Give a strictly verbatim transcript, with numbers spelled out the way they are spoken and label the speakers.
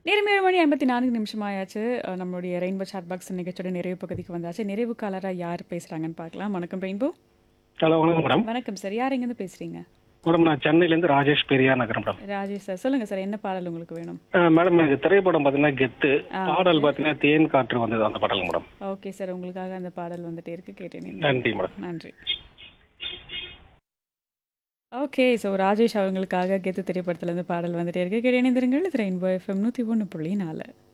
Speaker 1: நேரம் ஏழு மணி ஐம்பத்தி நான்கு நிமிஷம் ஆயாச்சு. அ நம்மளுடைய ரெயின்போ சாட் பாக்ஸ் நிகழ்ச்சியோட நிறைவு பகுதிக்கு வந்தாச்சு. நிறைவு காலரா யார் பேசுறாங்கன்னு பார்க்கலாம். வணக்கம் ரெயின்போ.
Speaker 2: ஹலோ வணக்கம் மேடம்.
Speaker 1: வணக்கம் சார். யார் எங்கேருந்து பேசுறீங்க?
Speaker 2: மேடம் நான் சென்னையிலேருந்து ராஜேஷ் பெரியார் நகரம் மேடம்.
Speaker 1: ராஜேஷ் சார். சொல்லுங்க சார். என்ன பாடல் உங்களுக்கு வேணும்?
Speaker 2: ஆ, மேடம் எனக்கு திரைப்படம் பார்த்தீங்கன்னா கெத்து,
Speaker 1: ஆ
Speaker 2: பாடல்
Speaker 1: ஓகே.
Speaker 2: பார்த்தீங்கன்னா தேன் காற்று வந்தது அந்த பாடல் மேடம்.
Speaker 1: Okay sir. உங்களுக்காக அந்த பாடல் வந்துட்டே இருக்கு. கேட்டு
Speaker 2: நன்றி
Speaker 1: இணைந்திருங்கள்.
Speaker 2: மேடம்.
Speaker 1: நன்றி. ஓகே. ஸோ ராஜேஷ் அவங்களுக்காக கெத்து திரைப்படத்துலேருந்து பாடல் வந்துட்டே இருக்கு. கேட்டு இணைந்திருங்கள். இது ரெயின்போ எஃப்எம் நூற்றி ஒன்று புள்ளி நாலு.